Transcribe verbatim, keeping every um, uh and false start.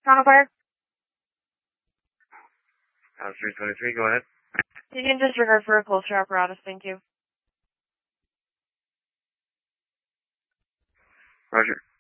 Toronto Fire. House three twenty-three, go ahead. You can disregard for a closer apparatus, thank you. Roger.